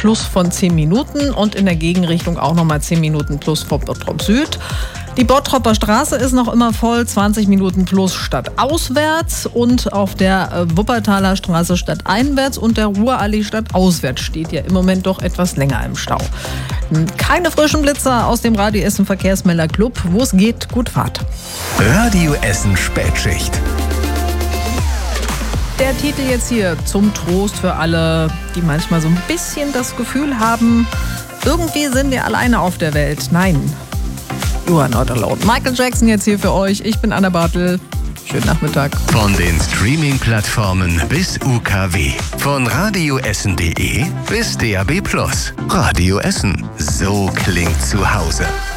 plus von 10 Minuten und in der Gegenrichtung auch nochmal 10 Minuten plus vor Bottrop Süd. Die Bottropper Straße ist noch immer voll, 20 Minuten plus stadtauswärts und auf der Wuppertaler Straße stadteinwärts und der Ruhrallee stadtauswärts steht ja im Moment doch etwas länger im Stau. Keine frischen Blitzer aus dem Radio Essen Verkehrsmelder Club. Wo es geht, gut Fahrt. Radio Essen Spätschicht. Der Titel jetzt hier zum Trost für alle, die manchmal so ein bisschen das Gefühl haben, irgendwie sind wir alleine auf der Welt. Nein. You are not alone. Michael Jackson jetzt hier für euch. Ich bin Anna Bartel. Schönen Nachmittag. Von den Streaming-Plattformen bis UKW. Von radioessen.de bis DAB+. Radio Essen. So klingt zu Hause.